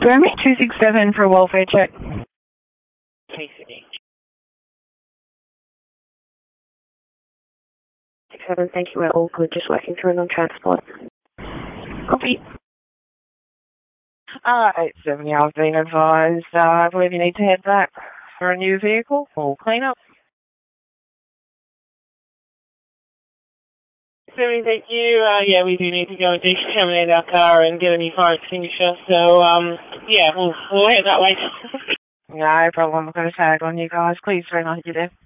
Permit 267 for a welfare check. KCD. 67, thank you, we're all good, just working through on transport. Copy. 870, I've been advised. I believe you need to head back for a new vehicle or clean up. 70, thank you. Yeah, we do need to go and decontaminate our car and get a new fire extinguisher. So, yeah, we'll head that way. No problem. I've got a tag on you guys. Please very much, you there.